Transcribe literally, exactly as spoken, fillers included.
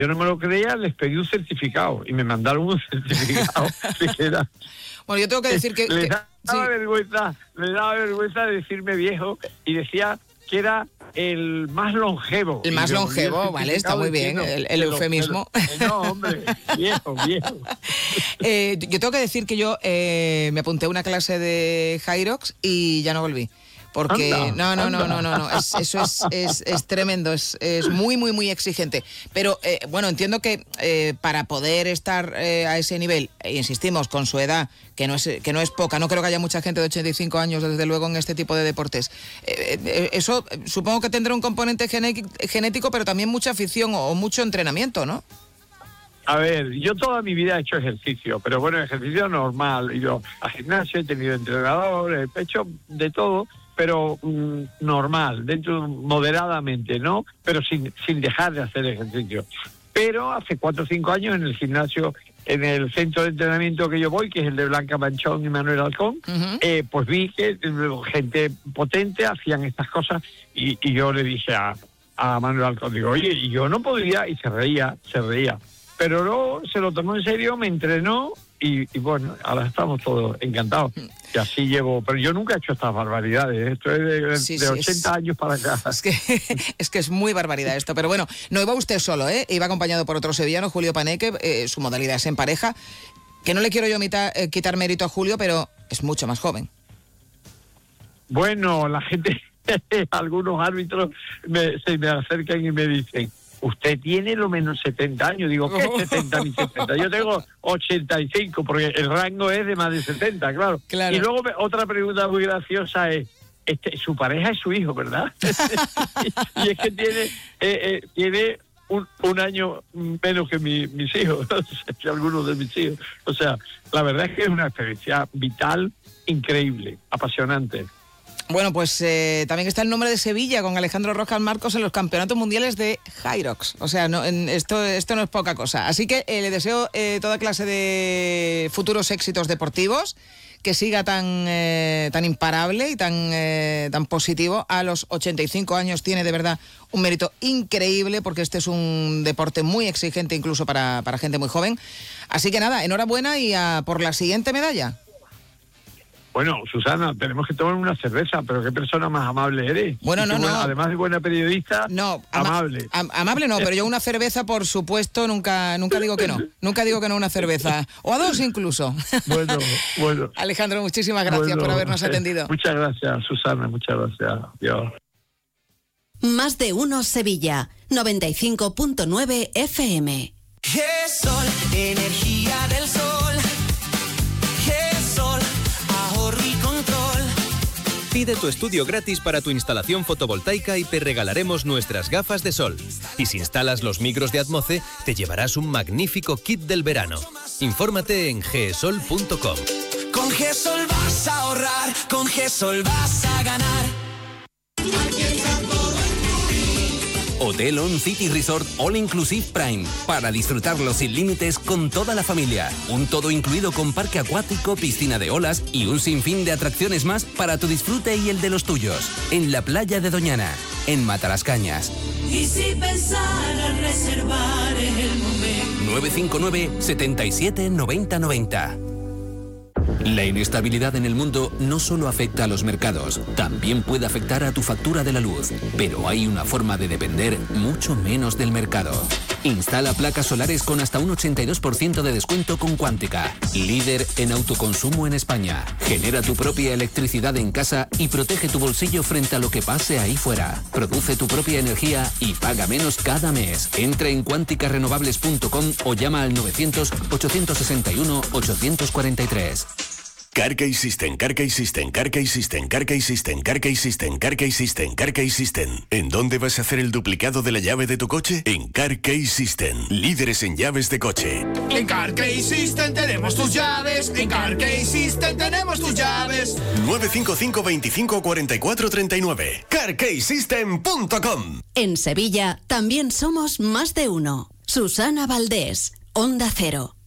yo no me lo creía, les pedí un certificado y me mandaron un certificado. que era, bueno, yo tengo que decir que... Les que, daba sí. vergüenza, les daba vergüenza decirme viejo y decía que era el más longevo. El más yo, longevo, vale, está muy bien, el, el eufemismo. Lo, no, hombre, viejo, viejo. eh, yo tengo que decir que yo eh, me apunté a una clase de Hyrox y ya no volví. Porque anda, no, no, no, no, no, no, es, eso es, es, es tremendo, es, es muy, muy, muy exigente. Pero eh, bueno, entiendo que eh, para poder estar eh, a ese nivel, e insistimos, con su edad, que no es que no es poca, no creo que haya mucha gente de ochenta y cinco años, desde luego, en este tipo de deportes. Eh, eh, eso supongo que tendrá un componente genético, pero también mucha afición o, o mucho entrenamiento, ¿no? A ver, yo toda mi vida he hecho ejercicio, pero bueno, ejercicio normal. He ido a gimnasio, he tenido entrenador, he hecho de todo, pero mm, normal, dentro moderadamente, ¿no? Pero sin, sin dejar de hacer ejercicio. Pero hace cuatro o cinco años en el gimnasio, en el centro de entrenamiento que yo voy, que es el de Blanca Manchón y Manuel Halcón, uh-huh. eh, pues vi que gente potente hacían estas cosas y, y yo le dije a, a Manuel Halcón, digo, oye, y yo no podría, y se reía, se reía. Pero luego se lo tomó en serio, me entrenó y, y bueno, ahora estamos todos encantados. Y así llevo, pero yo nunca he hecho estas barbaridades, esto es de, sí, de sí, ochenta es, años para acá. Es que, es que es muy barbaridad esto, pero bueno, no iba usted solo, ¿eh? Iba acompañado por otro sevillano, Julio Paneque, eh, su modalidad es en pareja, que no le quiero yo mitad, eh, quitar mérito a Julio, pero es mucho más joven. Bueno, la gente, algunos árbitros me, se me acercan y me dicen, usted tiene lo menos setenta años. Digo, ¿qué oh. setenta ni setenta? Yo tengo ochenta y cinco, porque el rango es de más de setenta, claro. claro. Y luego otra pregunta muy graciosa es, este, su pareja es su hijo, ¿verdad? y es que tiene, eh, eh, tiene un, un año menos que mi, mis hijos, que algunos de mis hijos. O sea, la verdad es que es una experiencia vital increíble, apasionante. Bueno, pues eh, también está el nombre de Sevilla con Alejandro Rojas Marcos en los campeonatos mundiales de Hyrox. O sea, no, en, esto, esto no es poca cosa. Así que eh, le deseo eh, toda clase de futuros éxitos deportivos, que siga tan, eh, tan imparable y tan, eh, tan positivo. A los ochenta y cinco años tiene de verdad un mérito increíble, porque este es un deporte muy exigente incluso para, para gente muy joven. Así que nada, enhorabuena y a por la siguiente medalla. Bueno, Susana, tenemos que tomar una cerveza, pero qué persona más amable eres. Bueno, no, buena, no. Además de buena periodista, no, ama- amable. Am- amable no, pero yo una cerveza, por supuesto, nunca nunca digo que no. Nunca digo que no una cerveza. O a dos incluso. Bueno, bueno. Alejandro, muchísimas gracias bueno, por habernos atendido. Muchas gracias, Susana, muchas gracias. Dios. Más de uno Sevilla, noventa y cinco punto nueve F M. G-Sol, energía del sol. G-Sol, ahorro y control. Pide tu estudio gratis para tu instalación fotovoltaica y te regalaremos nuestras gafas de sol. Y si instalas los micros de Atmoce, te llevarás un magnífico kit del verano. Infórmate en g sol punto com. Con G-Sol vas a ahorrar, con G-Sol vas a ganar. Hotel On City Resort All Inclusive Prime, para disfrutarlo sin límites con toda la familia. Un todo incluido con parque acuático, piscina de olas y un sinfín de atracciones más para tu disfrute y el de los tuyos. En la playa de Doñana, en Matalascañas. Y si pensara reservar en el momento. nueve cinco nueve, setenta y siete, noventa noventa. La inestabilidad en el mundo no solo afecta a los mercados, también puede afectar a tu factura de la luz. Pero hay una forma de depender mucho menos del mercado. Instala placas solares con hasta un ochenta y dos por ciento de descuento con Cuántica, líder en autoconsumo en España. Genera tu propia electricidad en casa y protege tu bolsillo frente a lo que pase ahí fuera. Produce tu propia energía y paga menos cada mes. Entra en cuántica renovables punto com o llama al novecientos, ochocientos sesenta y uno, ochocientos cuarenta y tres. Carkey System, Carkey System, Carkey System, Carkey System, Carkey System, Carkey System, Carkey System. ¿En dónde vas a hacer el duplicado de la llave de tu coche? En Carkey System, líderes en llaves de coche. En Carkey System tenemos tus llaves, en Carkey System tenemos tus llaves. nueve cinco cinco, veinticinco, cuarenta y cuatro, treinta y nueve. carkey system punto com. En Sevilla también somos más de uno. Susana Valdés, Onda Cero.